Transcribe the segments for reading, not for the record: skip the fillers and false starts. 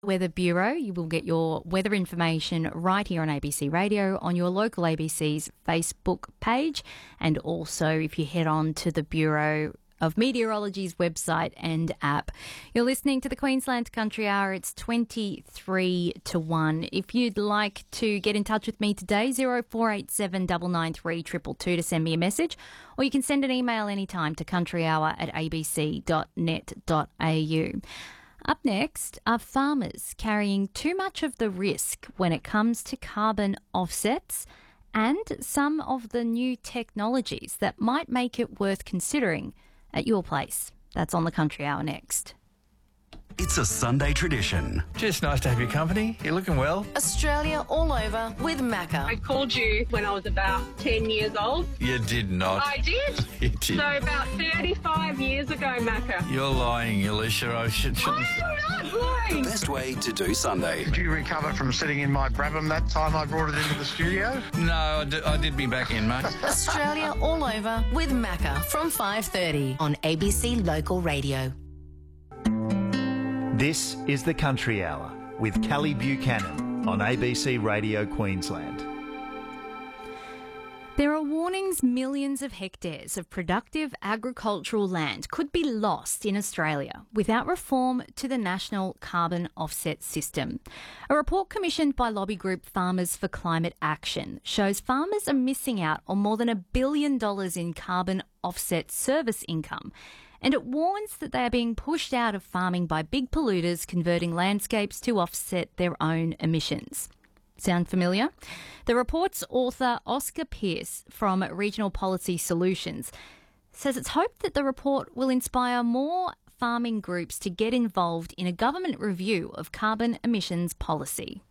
Weather Bureau. You will get your weather information right here on ABC Radio, on your local ABC's Facebook page, and also if you head on to the Bureau of Meteorology's website and app. You're listening to the Queensland Country Hour. It's 23 to 1. If you'd like to get in touch with me today, 0487 993 222 to send me a message, or you can send an email anytime to countryhour@abc.net.au. Up next, are farmers carrying too much of the risk when it comes to carbon offsets, and some of the new technologies that might make it worth considering at your place? That's on the Country Hour next. It's a Sunday tradition. Just nice to have your company. You're looking well. Australia all over with Macca. I called you when I was about 10 years old. You did not. I did. You did. So about 35 years ago, Macca. You're lying, Alicia. I shouldn't I'm not lying. The best way to do Sunday. Did you recover from sitting in my Brabham that time I brought it into the studio? No, I did be back in, mate. Australia all over with Macca from 5:30 on ABC Local Radio. This is the Country Hour with Callie Buchanan on ABC Radio Queensland. There are warnings millions of hectares of productive agricultural land could be lost in Australia without reform to the national carbon offset system. A report commissioned by lobby group Farmers for Climate Action shows farmers are missing out on more than $1 billion in carbon offset service income, and it warns that they are being pushed out of farming by big polluters converting landscapes to offset their own emissions. Sound familiar? The report's author, Oscar Pearce from Regional Policy Solutions, says it's hoped that the report will inspire more farming groups to get involved in a government review of carbon emissions policy.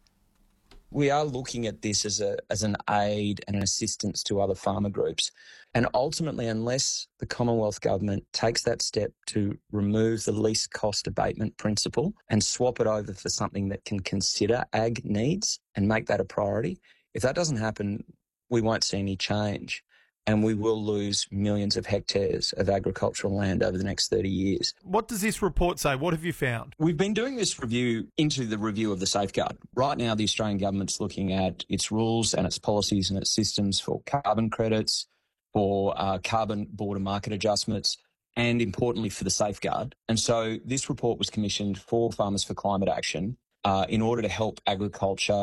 We are looking at this as an aid and an assistance to other farmer groups. And ultimately, unless the Commonwealth Government takes that step to remove the least cost abatement principle and swap it over for something that can consider ag needs and make that a priority, if that doesn't happen, we won't see any change. And we will lose millions of hectares of agricultural land over the next 30 years. What does this report say? What have you found? We've been doing this review into the review of the safeguard. Right now, the Australian government's looking at its rules and its policies and its systems for carbon credits, for carbon border market adjustments, and importantly for the safeguard. And so this report was commissioned for Farmers for Climate Action in order to help agriculture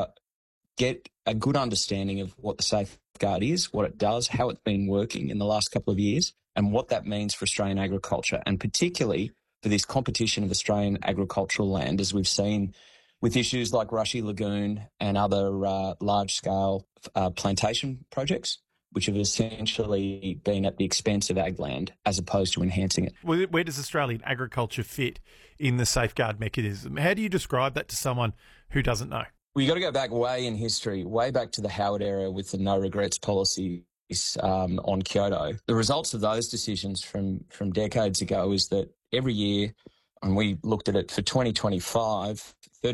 get a good understanding of what the safeguard is, what it does, how it's been working in the last couple of years, and what that means for Australian agriculture, and particularly for this competition of Australian agricultural land, as we've seen with issues like Rushy Lagoon and other large-scale plantation projects, which have essentially been at the expense of ag land as opposed to enhancing it. Where does Australian agriculture fit in the safeguard mechanism? How do you describe that to someone who doesn't know? Well, you've got to go back way in history, way back to the Howard era with the no regrets policy on Kyoto. The results of those decisions from decades ago is that every year, and we looked at it for 2025,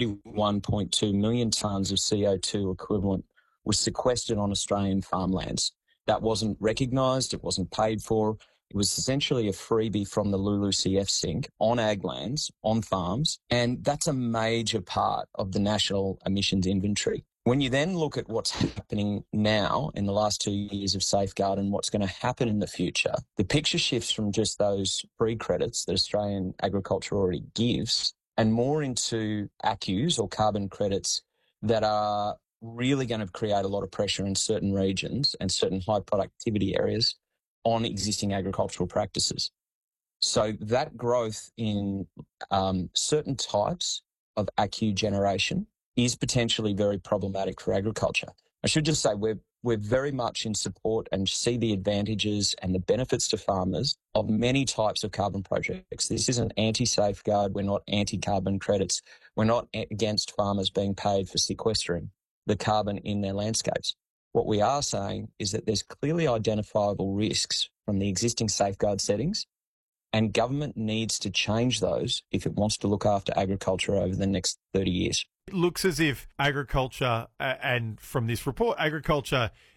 31.2 million tonnes of CO2 equivalent was sequestered on Australian farmlands. That wasn't recognised, it wasn't paid for. It was essentially a freebie from the LULUCF sink on ag lands, on farms, and that's a major part of the national emissions inventory. When you then look at what's happening now in the last 2 years of safeguard and what's going to happen in the future, the picture shifts from just those free credits that Australian agriculture already gives and more into ACCUs or carbon credits that are really going to create a lot of pressure in certain regions and certain high productivity areas on existing agricultural practices. So that growth in certain types of ACCU generation is potentially very problematic for agriculture. I should just say we're very much in support and see the advantages and the benefits to farmers of many types of carbon projects. This isn't anti-safeguard. We're not anti-carbon credits. We're not against farmers being paid for sequestering the carbon in their landscapes. What we are saying is that there's clearly identifiable risks from the existing safeguard settings, and government needs to change those if it wants to look after agriculture over the next 30 years. It looks as if agriculture, and from this report, agriculture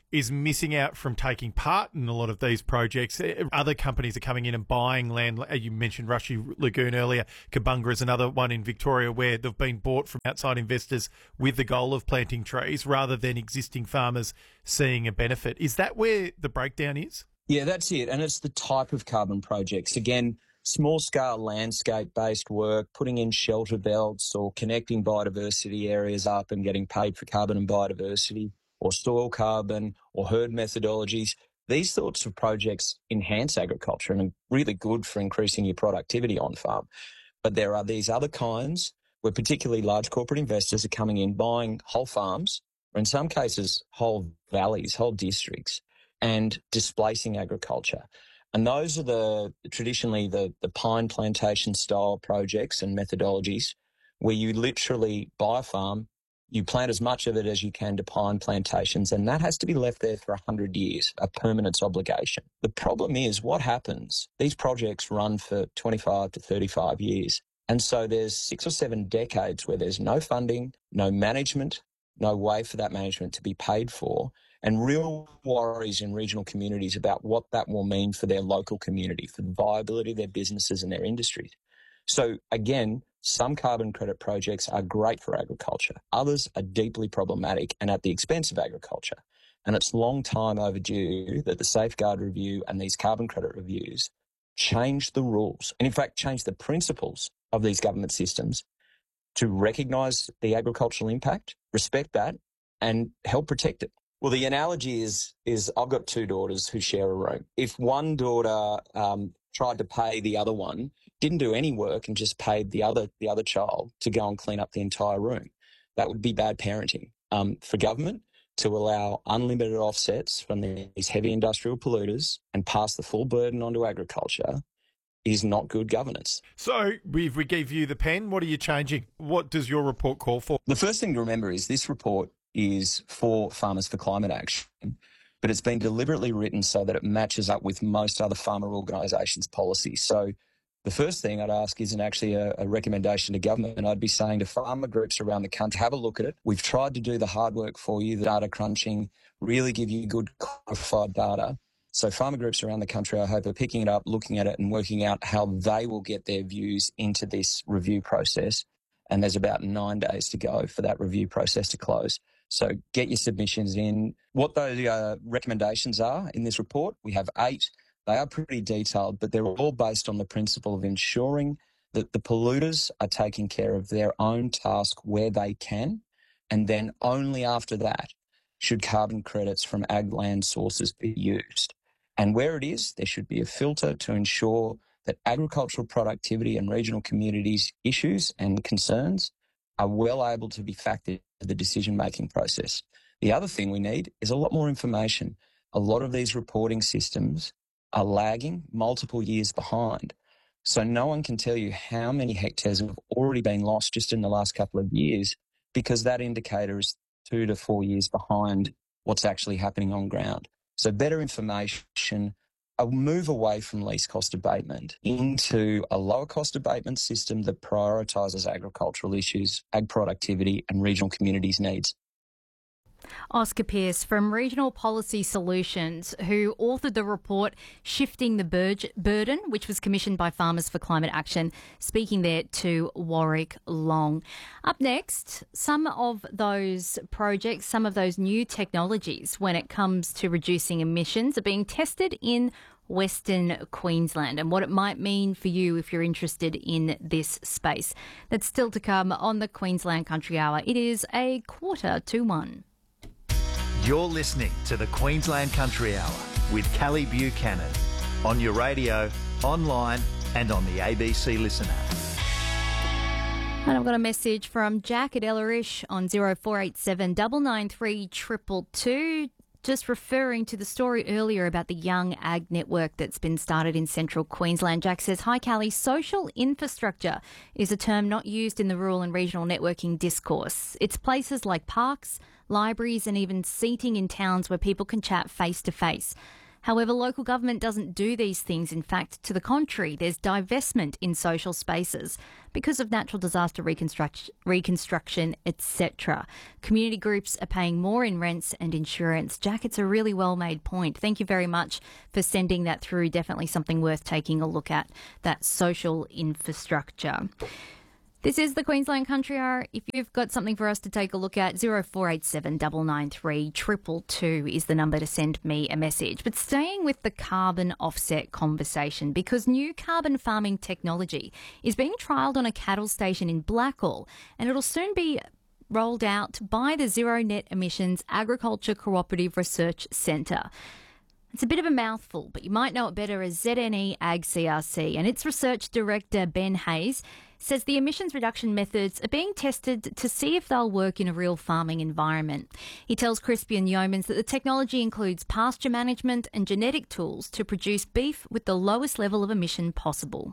is missing out from taking part in a lot of these projects. Other companies are coming in and buying land. You mentioned Rushy Lagoon earlier. Kabunga is another one in Victoria where they've been bought from outside investors with the goal of planting trees rather than existing farmers seeing a benefit. Is that where the breakdown is? Yeah, that's it. And it's the type of carbon projects. Again, small-scale landscape-based work, putting in shelter belts or connecting biodiversity areas up and getting paid for carbon and biodiversity, or soil carbon or herd methodologies. These sorts of projects enhance agriculture and are really good for increasing your productivity on farm. But there are these other kinds where particularly large corporate investors are coming in, buying whole farms, or in some cases whole valleys, whole districts, and displacing agriculture. And those are traditionally the pine plantation style projects and methodologies where you literally buy a farm, you plant as much of it as you can to pine plantations, and that has to be left there for 100 years, a permanence obligation. The problem is what happens, these projects run for 25 to 35 years. And so there's 6 or 7 decades where there's no funding, no management, no way for that management to be paid for, and real worries in regional communities about what that will mean for their local community, for the viability of their businesses and their industries. So again, some carbon credit projects are great for agriculture. Others are deeply problematic and at the expense of agriculture. And it's long time overdue that the Safeguard Review and these carbon credit reviews change the rules and in fact change the principles of these government systems to recognise the agricultural impact, respect that, and help protect it. Well, the analogy is I've got 2 daughters who share a room. If one daughter tried to pay the other one, didn't do any work and just paid the other child to go and clean up the entire room, that would be bad parenting. For government to allow unlimited offsets from these heavy industrial polluters and pass the full burden onto agriculture is not good governance. So if we gave you the pen, what are you changing? What does your report call for? The first thing to remember is this report is for Farmers for Climate Action, but it's been deliberately written so that it matches up with most other farmer organisations' policies. So the first thing I'd ask isn't actually a recommendation to government, and I'd be saying to farmer groups around the country, have a look at it. We've tried to do the hard work for you, the data crunching, really give you good qualified data. So farmer groups around the country, I hope, are picking it up, looking at it and working out how they will get their views into this review process. And there's about 9 days to go for that review process to close. So get your submissions in. What those recommendations are in this report, we have 8. They are pretty detailed, but they're all based on the principle of ensuring that the polluters are taking care of their own task where they can, and then only after that should carbon credits from ag land sources be used. And where it is, there should be a filter to ensure that agricultural productivity and regional communities' issues and concerns are well able to be factored into the decision-making process. The other thing we need is a lot more information. A lot of these reporting systems are lagging multiple years behind. So no one can tell you how many hectares have already been lost just in the last couple of years, because that indicator is 2 to 4 years behind what's actually happening on ground. So better information, a move away from least cost abatement into a lower cost abatement system that prioritises agricultural issues, ag productivity and regional communities' needs. Oscar Pearce from Regional Policy Solutions, who authored the report Shifting the Burden, which was commissioned by Farmers for Climate Action, speaking there to Warwick Long. Up next, some of those projects, some of those new technologies when it comes to reducing emissions are being tested in Western Queensland and what it might mean for you if you're interested in this space. That's still to come on the Queensland Country Hour. It is 1:45. You're listening to the Queensland Country Hour with Callie Buchanan on your radio, online and on the ABC Listen app. And I've got a message from Jack at Ellerish on 0487 993 222, just referring to the story earlier about the Young Ag Network that's been started in central Queensland. Jack says, hi Callie, social infrastructure is a term not used in the rural and regional networking discourse. It's places like parks, libraries and even seating in towns where people can chat face to face. However, local government doesn't do these things. In fact, to the contrary, there's divestment in social spaces because of natural disaster reconstruction, etc. Community groups are paying more in rents and insurance. Jack, it's a really well-made point. Thank you very much for sending that through. Definitely something worth taking a look at, that social infrastructure. This is the Queensland Country Hour. If you've got something for us to take a look at, 0487 993 222 is the number to send me a message. But staying with the carbon offset conversation, because new carbon farming technology is being trialled on a cattle station in Blackall, and it'll soon be rolled out by the Zero Net Emissions Agriculture Cooperative Research Centre. It's a bit of a mouthful, but you might know it better as ZNE Ag CRC, and its research director, Ben Hayes, says the emissions reduction methods are being tested to see if they'll work in a real farming environment. He tells Crispian Yeomans that the technology includes pasture management and genetic tools to produce beef with the lowest level of emission possible.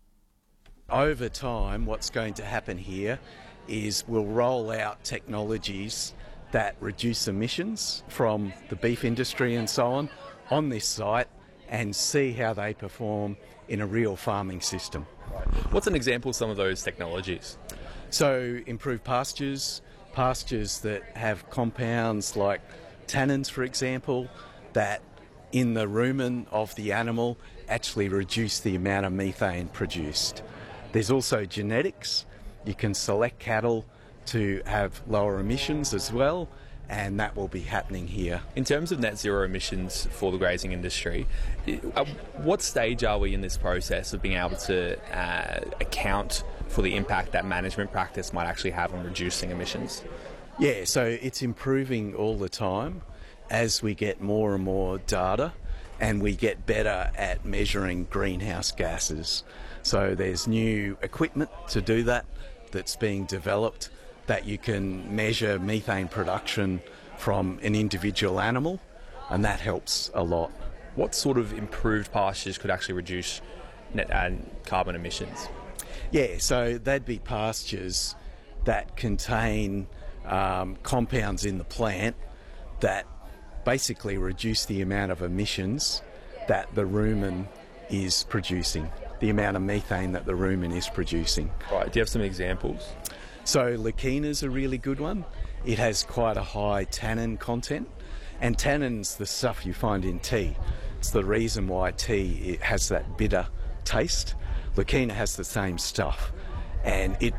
Over time, what's going to happen here is we'll roll out technologies that reduce emissions from the beef industry and so on this site and see how they perform in a real farming system. What's an example of some of those technologies? So improved pastures that have compounds like tannins, for example, that in the rumen of the animal actually reduce the amount of methane produced. There's also genetics. You can select cattle to have lower emissions as well, and that will be happening here. In terms of net zero emissions for the grazing industry, what stage are we in this process of being able to account for the impact that management practice might actually have on reducing emissions? Yeah, so it's improving all the time as we get more and more data and we get better at measuring greenhouse gases. So there's new equipment to do that that's being developed, that you can measure methane production from an individual animal, and that helps a lot. What sort of improved pastures could actually reduce net carbon emissions? Yeah, so they'd be pastures that contain compounds in the plant that basically reduce the amount of emissions that the rumen is producing, the amount of methane that the rumen is producing. Right, do you have some examples? So Leukina's a really good one. It has quite a high tannin content, and tannin's the stuff you find in tea. It's the reason why tea has that bitter taste. Leukina has the same stuff, and it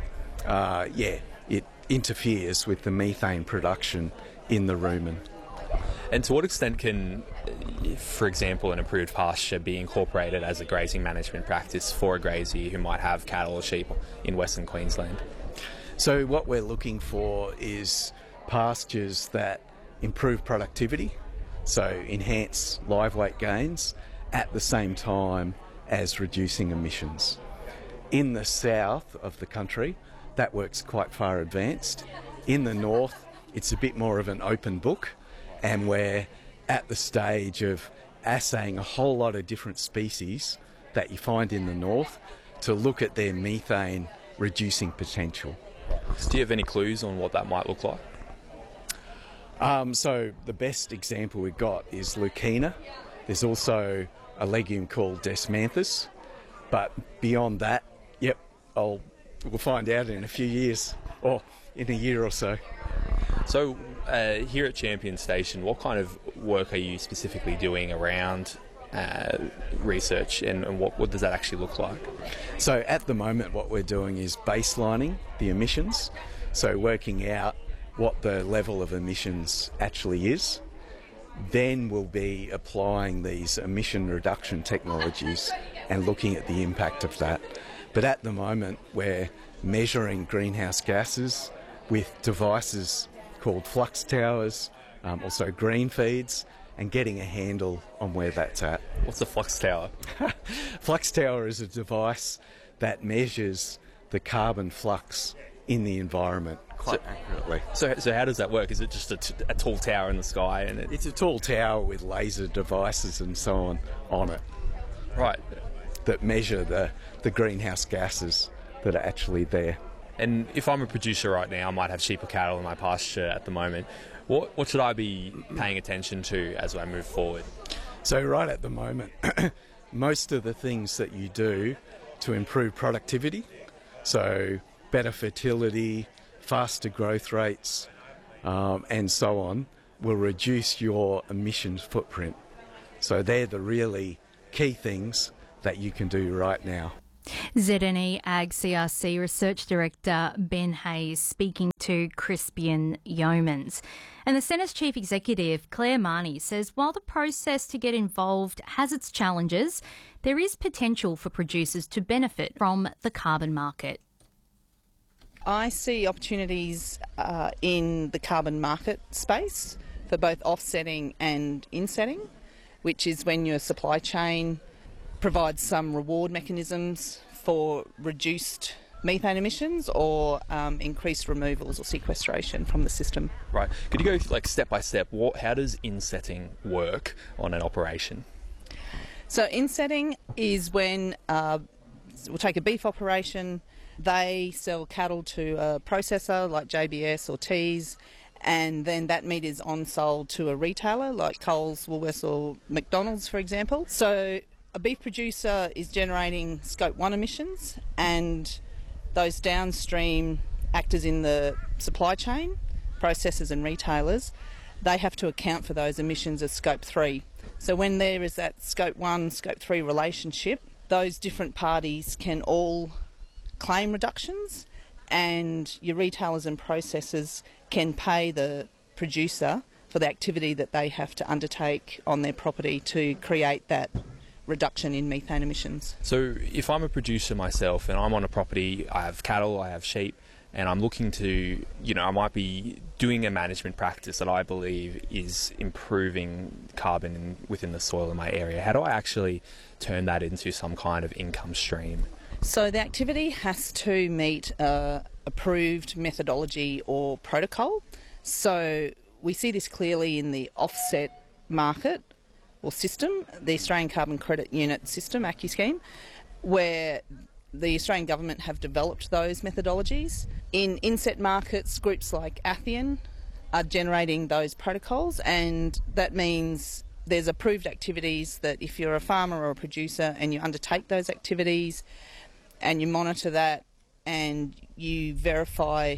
interferes with the methane production in the rumen. And to what extent can, for example, an improved pasture be incorporated as a grazing management practice for a grazier who might have cattle or sheep in Western Queensland? So what we're looking for is pastures that improve productivity, so enhance live weight gains at the same time as reducing emissions. In the south of the country, that works quite far advanced. In the north, it's a bit more of an open book, and we're at the stage of assaying a whole lot of different species that you find in the north to look at their methane reducing potential. Do you have any clues on what that might look like? So the best example we've got is Leukina. There's also a legume called Desmanthus, but beyond that, we'll find out in a few years, or in a year or so. So here at Champion Station, what kind of work are you specifically doing around research, and what does that actually look like? So at the moment what we're doing is baselining the emissions, so working out what the level of emissions actually is. Then we'll be applying these emission reduction technologies and looking at the impact of that. But at the moment we're measuring greenhouse gases with devices called flux towers, also green feeds, and getting a handle on where that's at. What's a flux tower? Flux tower is a device that measures the carbon flux in the environment quite accurately. So how does that work? Is it just a tall tower in the sky? And It's a tall tower with laser devices and so on it. Right. That measure the greenhouse gases that are actually there. And if I'm a producer right now, I might have sheep or cattle in my pasture at the moment. What should I be paying attention to as I move forward? So right at the moment, most of the things that you do to improve productivity, so better fertility, faster growth rates, and so on, will reduce your emissions footprint. So they're the really key things that you can do right now. ZNE Ag CRC Research Director Ben Hayes speaking to Crispian Yeomans. And the Centre's Chief Executive, Claire Marnie, says while the process to get involved has its challenges, there is potential for producers to benefit from the carbon market. I see opportunities in the carbon market space for both offsetting and insetting, which is when your supply chain provides some reward mechanisms for reduced methane emissions or increased removals or sequestration from the system. Right. Could you go step by step? How does insetting work on an operation? So insetting is when we'll take a beef operation. They sell cattle to a processor like JBS or Tees, and then that meat is on-sold to a retailer like Coles, Woolworths or McDonald's, for example. So a beef producer is generating Scope 1 emissions, and those downstream actors in the supply chain, processors and retailers, they have to account for those emissions as Scope 3. So when there is that Scope 1, Scope 3 relationship, those different parties can all claim reductions, and your retailers and processors can pay the producer for the activity that they have to undertake on their property to create that reduction in methane emissions. So if I'm a producer myself and I'm on a property, I have cattle, I have sheep, and I'm looking to, I might be doing a management practice that I believe is improving carbon within the soil in my area, how do I actually turn that into some kind of income stream? So the activity has to meet approved methodology or protocol. So we see this clearly in the offset market or system, the Australian Carbon Credit Unit system, AccuScheme, where the Australian government have developed those methodologies. In inset markets, groups like Athian are generating those protocols, and that means there's approved activities that if you're a farmer or a producer and you undertake those activities and you monitor that and you verify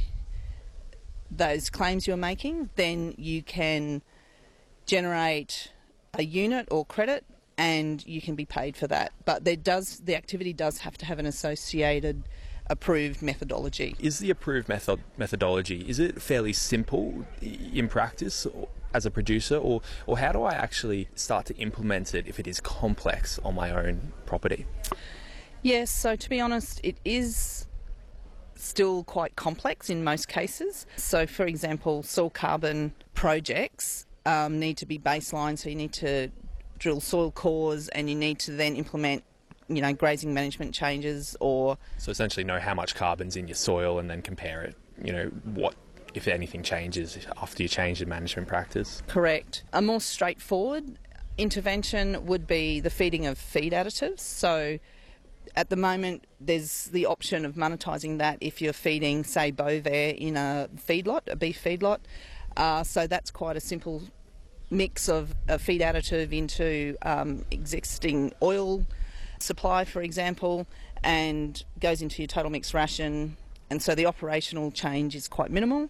those claims you're making, then you can generate a unit or credit and you can be paid for that. But the activity does have to have an associated approved methodology. Is the approved methodology, is it fairly simple in practice as a producer, or how do I actually start to implement it if it is complex on my own property? Yes, so to be honest, it is still quite complex in most cases. So for example, soil carbon projects need to be baseline, so you need to drill soil cores and you need to then implement grazing management changes, or so essentially know how much carbon's in your soil and then compare it, what, if anything, changes after you change the management practice. Correct. A more straightforward intervention would be the feeding of feed additives. So at the moment, there's the option of monetising that if you're feeding, say, Bovaer in a feedlot, a beef feedlot. So that's quite a simple mix of a feed additive into existing oil supply, for example, and goes into your total mix ration. And so the operational change is quite minimal.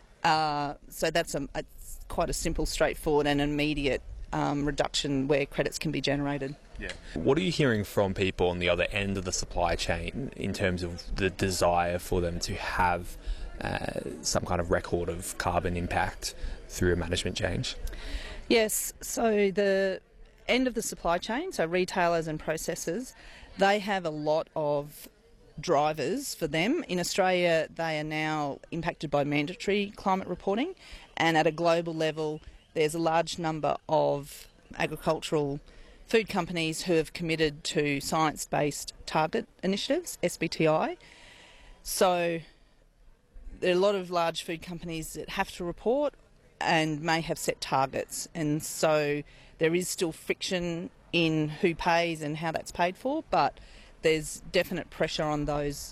So that's it's quite a simple, straightforward and immediate reduction where credits can be generated. Yeah. What are you hearing from people on the other end of the supply chain in terms of the desire for them to have some kind of record of carbon impact through a management change? Yes, so the end of the supply chain, so retailers and processors, they have a lot of drivers for them. In Australia, they are now impacted by mandatory climate reporting, and at a global level, there's a large number of agricultural food companies who have committed to science-based target initiatives, SBTI. So there are a lot of large food companies that have to report and may have set targets, and so there is still friction in who pays and how that's paid for, but there's definite pressure on those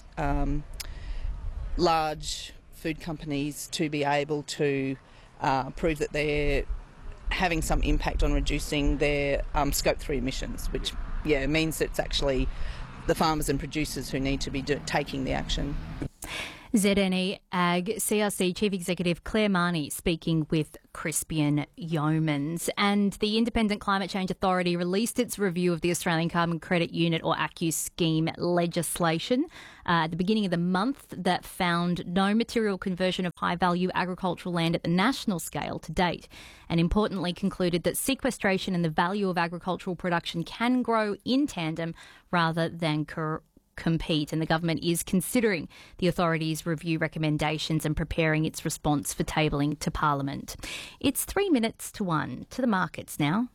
large food companies to be able to prove that they're having some impact on reducing their Scope 3 emissions, which means it's actually the farmers and producers who need to be taking the action. ZNE Ag CRC Chief Executive Claire Marnie speaking with Crispian Yeomans. And the Independent Climate Change Authority released its review of the Australian Carbon Credit Unit or ACCU scheme legislation at the beginning of the month that found no material conversion of high-value agricultural land at the national scale to date, and importantly concluded that sequestration and the value of agricultural production can grow in tandem rather than compete, and the government is considering the authority's review recommendations and preparing its response for tabling to Parliament. It's 3 minutes to 1 to the markets now.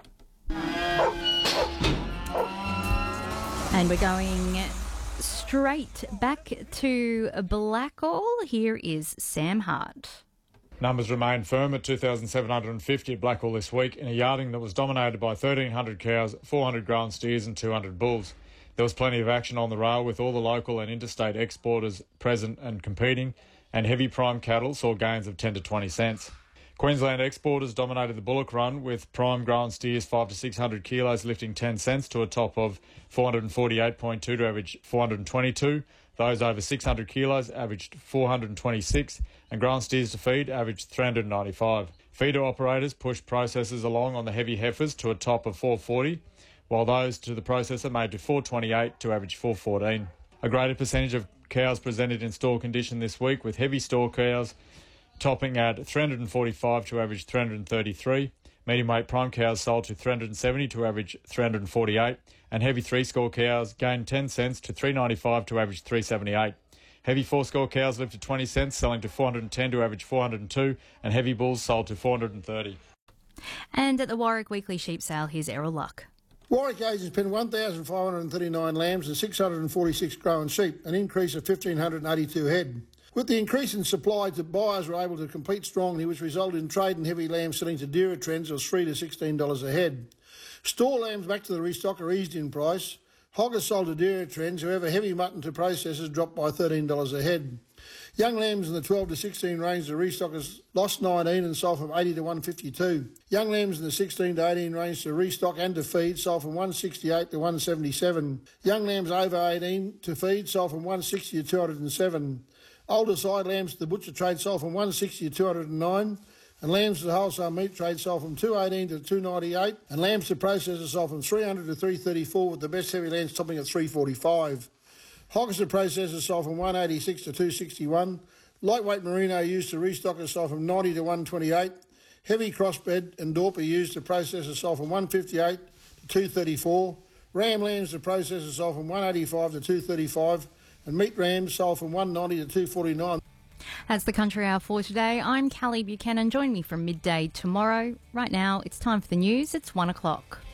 And we're going straight back to Blackall. Here is Sam Hart. Numbers remain firm at 2,750 at Blackall this week in a yarding that was dominated by 1,300 cows, 400 grown steers and 200 bulls. There was plenty of action on the rail with all the local and interstate exporters present and competing, and heavy prime cattle saw gains of 10 to 20 cents. Queensland exporters dominated the bullock run with prime grown steers 5 to 600 kilos lifting 10 cents to a top of 448.2 to average 422. Those over 600 kilos averaged 426 and grown steers to feed averaged 395. Feeder operators pushed processors along on the heavy heifers to a top of 440. While those to the processor made to 428 to average 414. A greater percentage of cows presented in store condition this week, with heavy store cows topping at 345 to average 333. Medium weight prime cows sold to 370 to average 348, and heavy 3-score cows gained 10 cents to 395 to average 378. Heavy 4-score cows lifted 20 cents, selling to 410 to average 402, and heavy bulls sold to 430. And at the Warwick Weekly Sheep Sale, here's Errol Luck. Warwick agents penned 1,539 lambs and 646 grown sheep, an increase of 1,582 head. With the increase in supply, the buyers were able to compete strongly, which resulted in trade and heavy lambs selling to dearer trends of $3 to $16 a head. Store lambs back to the restocker eased in price. Hoggers sold to dearer trends, however heavy mutton to processors dropped by $13 a head. Young lambs in the 12 to 16 range to restockers lost 19 and sold from 80 to 152. Young lambs in the 16 to 18 range to restock and to feed sold from 168 to 177. Young lambs over 18 to feed sold from 160 to 207. Older side lambs to the butcher trade sold from 160 to 209. And lambs to the wholesale meat trade sold from 218 to 298. And lambs to processors sold from 300 to 334, with the best heavy lambs topping at 345. Hoggers to processors sold from 186 to 261. Lightweight merino used to restockers sold from 90 to 128. Heavy crossbred and Dorper used to processors sold from 158 to 234. Ram lambs to processors sold from 185 to 235. And meat rams sold from 190 to 249. That's the Country Hour for today. I'm Callie Buchanan. Join me from midday tomorrow. Right now, it's time for the news. It's 1 o'clock.